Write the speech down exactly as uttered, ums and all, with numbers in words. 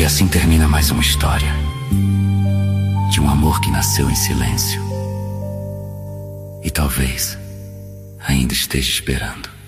E assim termina mais uma história de um amor que nasceu em silêncio e talvez ainda esteja esperando.